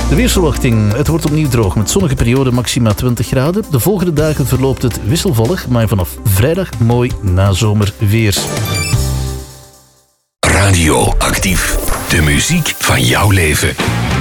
De weersverwachting. Het wordt opnieuw droog met zonnige periode, maxima 20 graden. De volgende dagen verloopt het wisselvallig, maar vanaf vrijdag mooi nazomerweer. Radio Actief. De muziek van jouw leven.